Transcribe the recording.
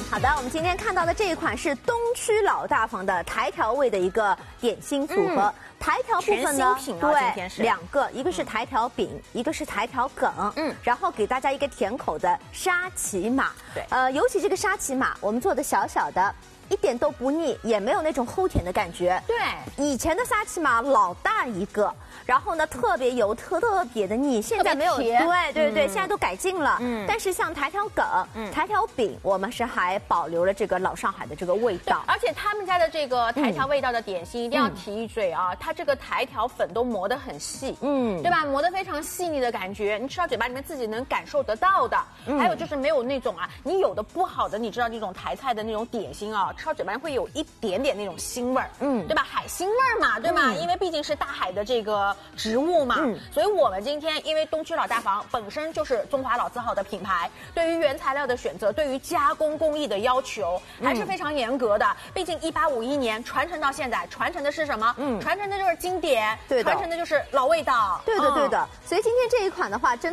好的，我们今天看到的这一款是东区老大房的台条味的一个点心组合。台条部分呢， 对 ，2个，一个是台条饼，一个是台条梗，然后给大家一个甜口的沙琪玛， 对， 尤其这个沙琪玛，我们做的小小的。一点都不腻，也没有那种齁甜的感觉。 对， 以前的沙琪玛老大一个，然后呢特别油，特别的腻。现在没有，对，现在都改进了。但是像台条梗、台条饼，我们是还保留了这个老上海的这个味道。 而且他们家的这个台条味道的点心，一定要提一嘴啊，它这个台条粉都磨得很细，对吧？磨得非常细腻的感觉，你吃到嘴巴里面自己能感受得到的。还有就是没有那种你有的不好的，你知道这种台菜的那种点心啊。吃到嘴巴会有一点点那种腥味儿，对吧？海腥味儿嘛，对吧？因为毕竟是大海的这个植物嘛，所以我们今天因为东区老大房本身就是中华老字号的品牌，对于原材料的选择，对于加工工艺的要求还是非常严格的。毕竟1851年传承到现在，传承的是什么？传承的就是经典，传承的就是老味道。 对的。所以今天这一款的话，真。